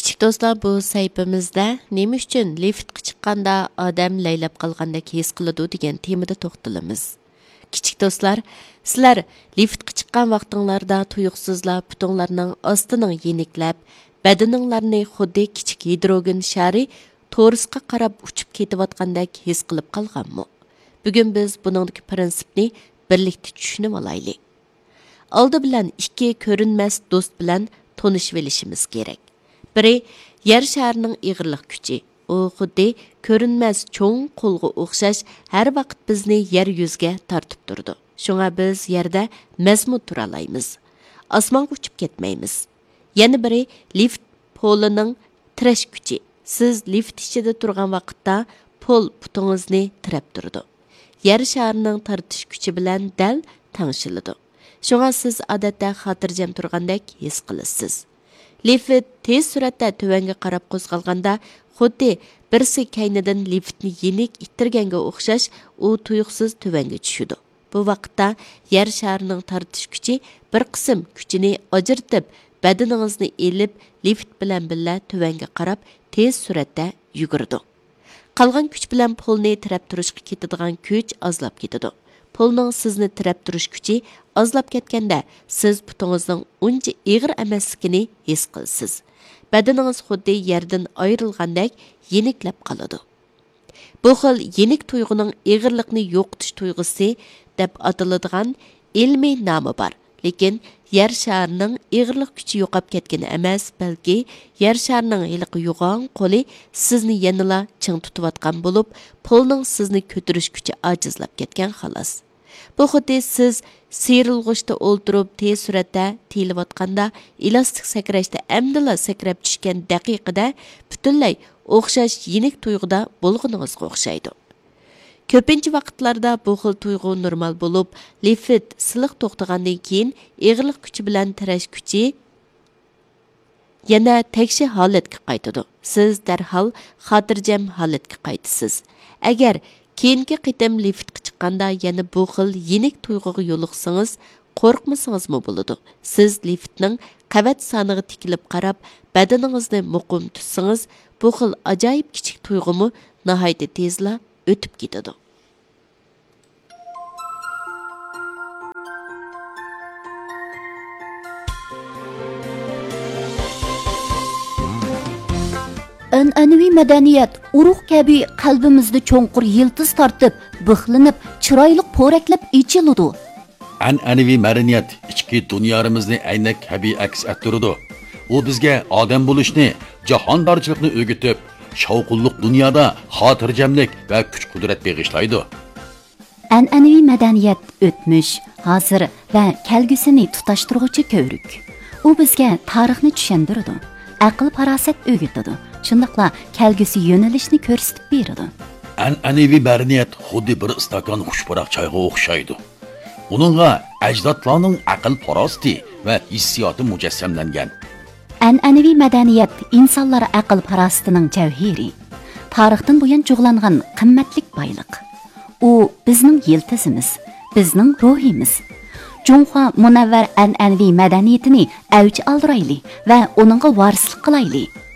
Kichik do'stlar, bu sayfimizda nima uchun liftga chiqqanda odam laylab qolgandek his qiladi degan temada to'xtalamiz. Kichik do'stlar, sizlar liftga chiqqan vaqtinglarda tuyuqsizla putinglarning ostining yeniklab, badaninglarni xuddi kichik hidrogen shari to'risqa qarab uchib ketayotgandek his qilib qolganmi? Bugun biz buningdagi prinsipni birlikda tushunib olaylik. Oldi bilan ikki ko'rinmas do'st bilan tanishib olishimiz kerak. Biri yer sharining ig'irlik kuchi. U xuddi ko'rinmas cho'ng qo'lga o'xshash har vaqt bizni yer yuziga tortib turdi. Shunga biz yerda mazmun tura olamiz. Osmonga uchib ketmaymiz. Yana biri lift polining tirash kuchi. Siz lift ichida turgan vaqtda pol putingizni tirab turdi. Yer sharining tortish kuchi bilan dal tangshiladi. Shunga siz odatda xotirjam turgandek his qilasiz. Lift tez suratda tuvanga qarab qo'zg'alganda, xuddi birsi kaynidan liftni yenik ittirganga o'xshash, u tuyuqsiz tuvanga tushadi. Bu vaqtda yer sharining tortish kuchi bir qism kuchini ajirtib, badaningizni elib, lift bilan birga tuvanga qarab tez suratda yugurdi. Qolgan kuch bilan polni tirab turishga ketadigan kuch ozlab ketadi. Polning sizni tirab turish kuchi ozlab ketganda, siz putingizning uncha ig'ir emasligini his qilasiz. Badaningiz xuddi yerdan ayrilgandek yeniklab qoladi. Bu xil yenik tuyg'uning ig'irlikni yo'qotish tuyg'usi deb ataladigan ilmiy nomi bor. Lekin yer sharining ig'irlik kuchi yo'qab ketgani emas, balki yer sharining hiliqi yo'g'on qo'li sizni yanala ching tutayotgan bo'lib, polning sizni ko'tarish kuchi ojizlab ketgan xolos. Bu xuddi siz siyrilg'uchda o'ltirib tez suratda teyilayotganda, elastik sakrashda amdila sakrab tushgan daqiqada butunlay o'xshash yenik tuyg'uda bo'lganingizga o'xshaydi. Ko'pincha vaqtlarda bu xil tuyg'u normal bo'lib, lift siliq to'xtagandan keyin ig'irlik kuchi bilan tirash kuchi yana tekshi holatga qaytadi. Siz darhol xotirjam holatga qaytasiz. Agar keyingi qitim liftga chiqqanda yana bu xil yenik tuyg'uga yo'liqsangiz, qo'rqmasingizmi bo'ladi. Siz liftning qavat soniga tikilib qarab, badaningizni muqim tutsangiz, bu xil ajoyib kichik tuyg'umi nihoyat tezla o'tib ketadi. An'anaviy madaniyat urug' kabi qalbimizda cho'nqur yiltiz tortib, bixlinib, chiroyli po'raklab ichiladi. An'anaviy madaniyat ichki dunyamizni aynak kabi aks ettiradi. U bizga odam bo'lishni, jahondorchilikni o'rgatib, shavqulliq dunyoda xotirjamlik va kuch-qudrat bag'ishlaydi. An'anaviy madaniyat o'tmish, hozir va kelgusini tutashtiruvchi ko'rik. U bizga tarixni tushuntiradi, aql-farosat o'rgatadi. Shundaqla kelgusi yo'nalishni ko'rsatib beradi. An'anaviy madaniyat xuddi bir stakon xushpuroq choyga o'xshaydi. Uningga ajdodlarning aql-farosati va hissiyoti mujassamlangan. An'anaviy madaniyat insonlar aql-farosatining javhiri. Tarixdan buyon jug'langan qimmatli boyliq. U bizning yiltizimiz, bizning ruhimiz. Junxo munavvar an'anaviy madaniyatini avj oldiraylik va uningga varislik qilaylik.